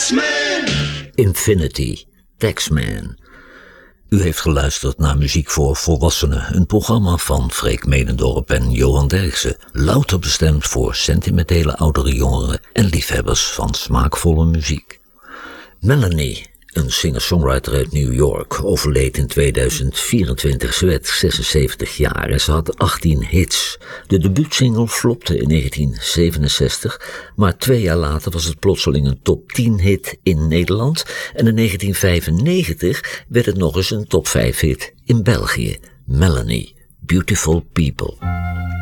Infinity, Taxman. U heeft geluisterd naar Muziek voor Volwassenen, een programma van Freek Medendorp en Johan Derksen, louter bestemd voor sentimentele oudere jongeren en liefhebbers van smaakvolle muziek. Melanie, een singer-songwriter uit New York, overleed in 2024. Ze werd 76 jaar en ze had 18 hits. De debuutsingle flopte in 1967, maar 2 jaar later was het plotseling een top 10 hit in Nederland en in 1995 werd het nog eens een top 5 hit in België. Melanie, Beautiful People.